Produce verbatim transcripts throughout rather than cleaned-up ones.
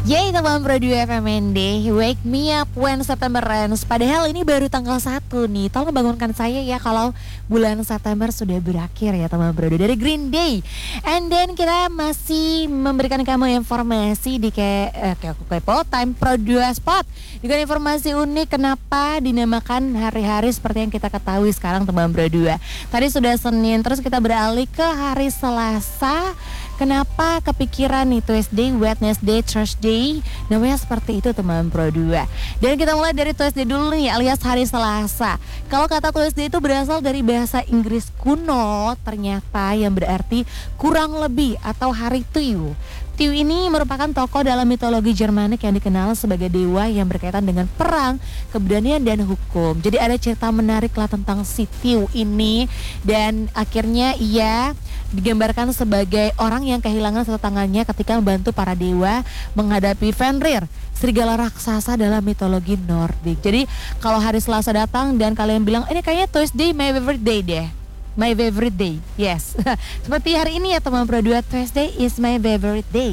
Yay teman Pro dua F M N D, wake me up when September ends. Padahal ini baru tanggal satu nih. Tolong bangunkan saya ya kalau bulan September sudah berakhir ya teman Pro dua dari Green Day. And then kita masih memberikan kamu informasi di kayak eh, kayak Kepo Time Pro dua Spot. Dengan informasi unik kenapa dinamakan hari-hari seperti yang kita ketahui sekarang teman Pro dua. Tadi sudah Senin, terus kita beralih ke hari Selasa. Kenapa kepikiran nih Tuesday, Wednesday, Thursday? Namanya seperti itu teman Pro dua. Dan kita mulai dari Tuesday dulu nih alias hari Selasa. Kalau kata Tuesday itu berasal dari bahasa Inggris kuno ternyata yang berarti kurang lebih atau hari Tuyu. Tiyu ini merupakan tokoh dalam mitologi Jermanik yang dikenal sebagai dewa yang berkaitan dengan perang, keberanian dan hukum. Jadi ada cerita menarik lah tentang si Tiyu ini dan akhirnya ia digambarkan sebagai orang yang kehilangan satu tangannya ketika membantu para dewa menghadapi Fenrir, serigala raksasa dalam mitologi Nordik. Jadi kalau hari Selasa datang dan kalian bilang ini kayaknya Tuesday my favorite day deh. My favorite day, yes. Seperti hari ini ya teman Pro dua, Tuesday is my favorite day.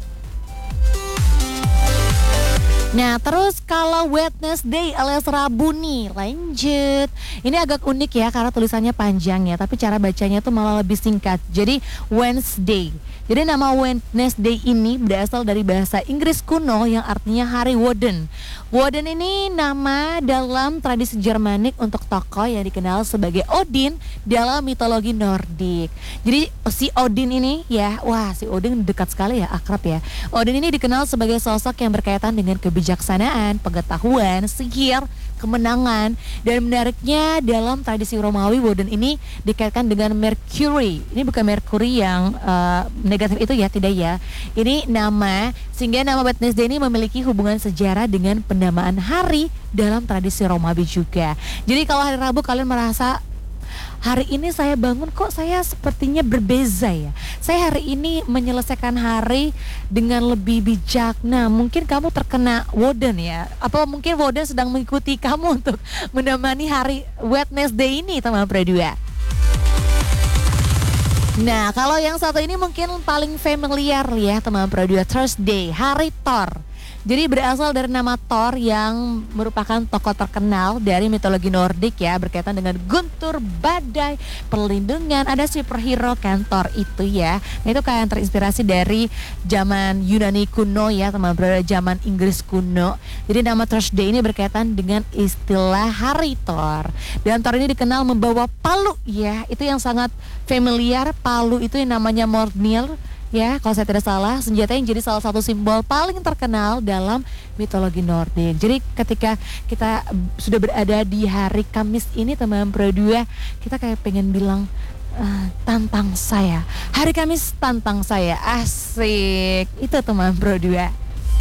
Nah terus kalau Wednesday alias Rabu nih, lanjut. Ini agak unik ya karena tulisannya panjang ya, tapi cara bacanya tuh malah lebih singkat. Jadi Wednesday. Jadi nama Wednesday ini berasal dari bahasa Inggris kuno yang artinya hari Woden. Woden ini nama dalam tradisi Jermanik untuk tokoh yang dikenal sebagai Odin dalam mitologi Nordik. Jadi si Odin ini ya, wah si Odin dekat sekali ya, akrab ya. Odin ini dikenal sebagai sosok yang berkaitan dengan kebijaksanaan, pengetahuan, sihir, kemenangan. Dan menariknya dalam tradisi Romawi, Woden ini dikaitkan dengan Mercury. Ini bukan Mercury yang uh, negatif itu ya, tidak ya. Ini nama, sehingga nama Wednesday ini memiliki hubungan sejarah dengan pendamaan hari dalam tradisi Romawi juga. Jadi kalau hari Rabu kalian merasa hari ini saya bangun kok saya sepertinya berbeza ya. Saya hari ini menyelesaikan hari dengan lebih bijak. Nah mungkin kamu terkena Woden ya. Apa mungkin Woden sedang mengikuti kamu untuk menemani hari Wednesday ini teman Pro dua. Nah kalau yang satu ini mungkin paling familiar ya teman Pro dua, Thursday, hari Thor. Jadi berasal dari nama Thor yang merupakan tokoh terkenal dari mitologi Nordik ya, berkaitan dengan guntur, badai, perlindungan, ada superhero kan Thor itu ya. Nah itu kayak yang terinspirasi dari zaman Yunani kuno ya teman bro, zaman Inggris kuno. Jadi nama Thursday ini berkaitan dengan istilah hari Thor. Dan Thor ini dikenal membawa palu ya, itu yang sangat familiar. Palu itu yang namanya Mjolnir. Ya, kalau saya tidak salah, senjata yang jadi salah satu simbol paling terkenal dalam mitologi Nordik. Jadi ketika kita sudah berada di hari Kamis ini teman Pro dua, kita kayak pengen bilang uh, tantang saya. Hari Kamis tantang saya, asik. Itu teman Pro dua.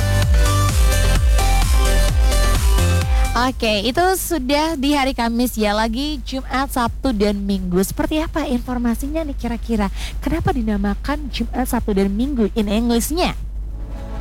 Oke, itu sudah di hari Kamis ya, lagi Jumat, Sabtu, dan Minggu. Seperti apa informasinya nih kira-kira? Kenapa dinamakan Jumat, Sabtu, dan Minggu in English-nya?